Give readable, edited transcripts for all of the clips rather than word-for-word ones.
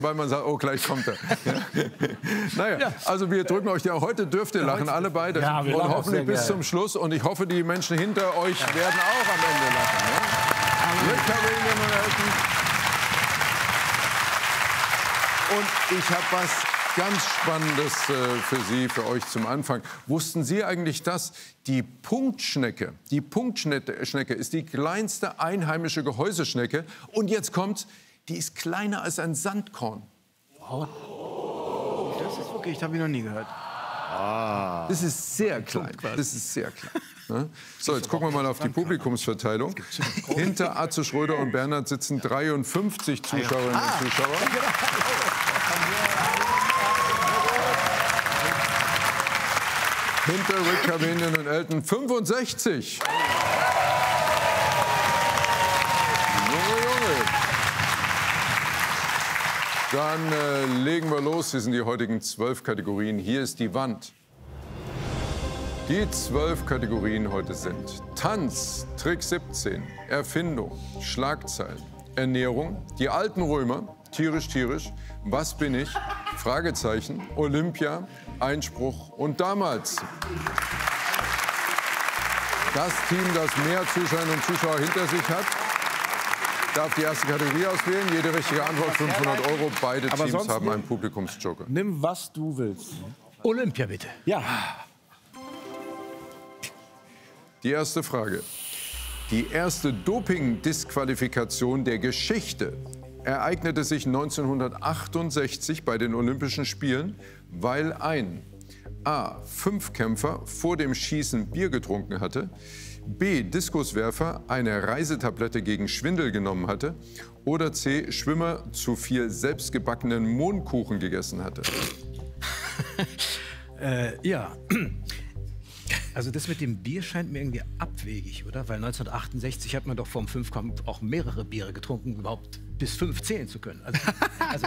Weil man sagt, oh, gleich kommt er. Naja, also wir drücken euch ja, heute dürft ihr lachen, alle beide. Ja, wir und lachen hoffentlich bis zum Schluss. Und ich hoffe, die Menschen hinter euch werden auch am Ende lachen. Ja? Mit Karin und Elton. Und ich habe was ganz Spannendes für Sie, für euch zum Anfang. Wussten Sie eigentlich, dass die Punktschnecke ist die kleinste einheimische Gehäuseschnecke? Und jetzt kommt's. Die ist kleiner als ein Sandkorn. Oh. Das ist wirklich, das habe ich noch nie gehört. Ah. Das ist sehr klein. Das ist sehr klein. Ne? So, jetzt gucken wir mal auf die Publikumsverteilung. Hinter Atze Schröder und Bernhard sitzen 53 Zuschauerinnen und Zuschauer. Hinter Rick Cavanian und Elton 65. Dann legen wir los. Hier sind die heutigen 12 Kategorien. Hier ist die Wand. Die 12 Kategorien heute sind Tanz, Trick 17, Erfindung, Schlagzeilen, Ernährung, die alten Römer, tierisch, tierisch, was bin ich, Fragezeichen, Olympia, Einspruch und damals. Das Team, das mehr Zuschauerinnen und Zuschauer hinter sich hat, darf die erste Kategorie auswählen. Jede richtige Antwort 500 €. Beide Teams haben einen Publikumsjoker. Nimm, was du willst. Olympia, bitte. Ja. Die erste Frage. Die erste Doping-Disqualifikation der Geschichte ereignete sich 1968 bei den Olympischen Spielen, weil ein A. Fünfkämpfer vor dem Schießen Bier getrunken hatte, B. Diskuswerfer eine Reisetablette gegen Schwindel genommen hatte oder C. Schwimmer zu viel selbstgebackenen Mohnkuchen gegessen hatte. Ja, also das mit dem Bier scheint mir irgendwie abwegig, oder? Weil 1968 hat man doch vom Fünfkampf auch mehrere Biere getrunken, überhaupt bis 5 zählen zu können. Also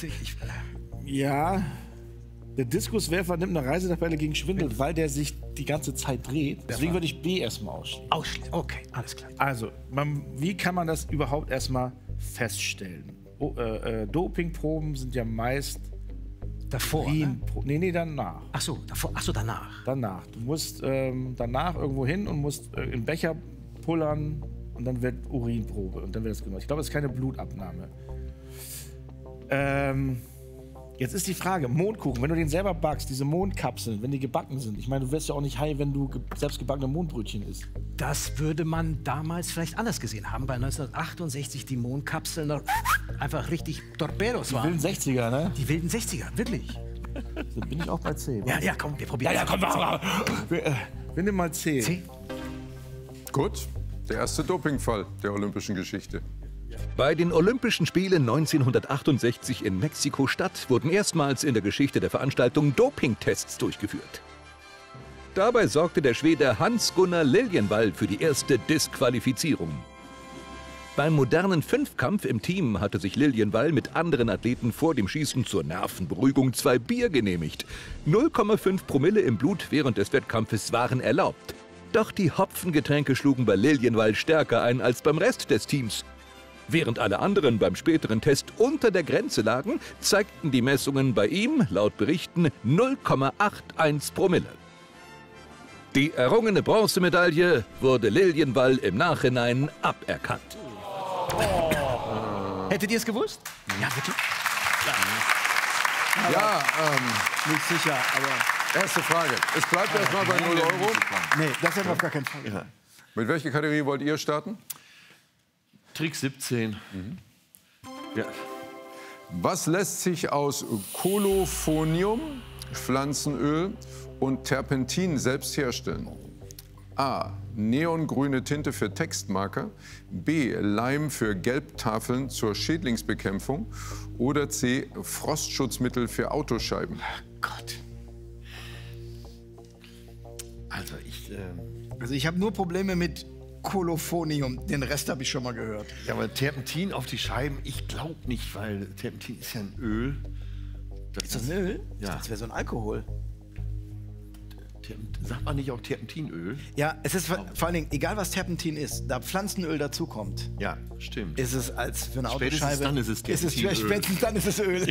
Ja. Der Diskuswerfer nimmt eine Reisetabelle gegen Schwindel, weil der sich die ganze Zeit dreht. Deswegen würde ich B erstmal ausschließen. Ausschließen, okay, alles klar. Also, wie kann man das überhaupt erstmal feststellen? Dopingproben sind ja meist davor. Ne? Nee, danach. Ach so, davor. Ach so, danach. Danach. Du musst danach irgendwo hin und musst in Becher pullern und dann wird Urinprobe und dann wird das gemacht. Ich glaube, es ist keine Blutabnahme. Jetzt ist die Frage, Mohnkuchen, wenn du den selber backst, diese Mohnkapseln, wenn die gebacken sind. Ich meine, du wirst ja auch nicht high, wenn du selbstgebackene Mohnbrötchen isst. Das würde man damals vielleicht anders gesehen haben, weil 1968 die Mohnkapseln noch einfach richtig Torpedos waren. Die wilden 60er, ne? Die wilden 60er, wirklich. Dann bin ich auch bei C. Ja, komm, wir probieren. Ja, komm, wir nehmen mal C. C? Gut, der erste Dopingfall der olympischen Geschichte. Bei den Olympischen Spielen 1968 in Mexiko-Stadt wurden erstmals in der Geschichte der Veranstaltung Dopingtests durchgeführt. Dabei sorgte der Schwede Hans-Gunnar Liljenvall für die erste Disqualifizierung. Beim modernen Fünfkampf im Team hatte sich Liljenvall mit anderen Athleten vor dem Schießen zur Nervenberuhigung 2 Bier genehmigt. 0,5 Promille im Blut während des Wettkampfes waren erlaubt. Doch die Hopfengetränke schlugen bei Liljenvall stärker ein als beim Rest des Teams. Während alle anderen beim späteren Test unter der Grenze lagen, zeigten die Messungen bei ihm, laut Berichten, 0,81 Promille. Die errungene Bronzemedaille wurde Liljenvall im Nachhinein aberkannt. Hättet ihr es gewusst? Ja, bitte. Ja, Nicht sicher, aber... erste Frage. Es bleibt erstmal bei 0 €. Nee, das haben wir auf gar keinen Fall. Ja. Mit welcher Kategorie wollt ihr starten? Trick 17. Ja. Was lässt sich aus Kolophonium, Pflanzenöl und Terpentin selbst herstellen? A. Neongrüne Tinte für Textmarker. B. Leim für Gelbtafeln zur Schädlingsbekämpfung. Oder C. Frostschutzmittel für Autoscheiben. Gott. Also ich habe nur Probleme mit Kolophonium. Den Rest habe ich schon mal gehört. Ja, aber Terpentin auf die Scheiben, ich glaube nicht, weil Terpentin ist ja ein Öl. Ist das ein Öl? Ja. Das wäre so ein Alkohol. Sagt man nicht auch Terpentinöl? Ja, es ist vor allen Dingen, egal was Terpentin ist, da Pflanzenöl dazukommt, Ja, stimmt. ist es als für eine Spätestens Autoscheibe. dann ist es Terpentinöl. Spätestens dann ist es Öl.